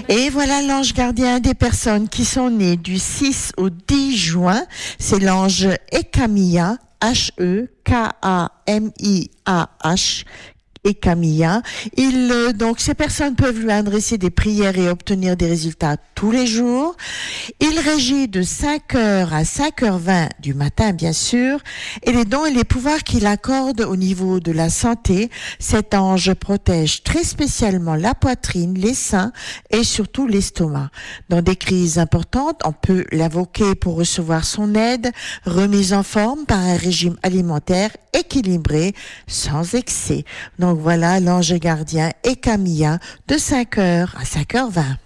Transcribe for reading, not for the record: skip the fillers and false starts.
Et voilà l'ange gardien des personnes qui sont nées du 6 au 10 juin. C'est l'ange Ekamia, H-E-K-A-M-I-A-H. Et Camilla. Donc, ces personnes peuvent lui adresser des prières et obtenir des résultats tous les jours. Il régit de 5h à 5h20 du matin, bien sûr. Et les dons et les pouvoirs qu'il accorde au niveau de la santé, cet ange protège très spécialement la poitrine, les seins et surtout l'estomac. Dans des crises importantes, on peut l'invoquer pour recevoir son aide, remise en forme par un régime alimentaire équilibré, sans excès. Donc voilà l'ange gardien et Camilla de 5h à 5h20.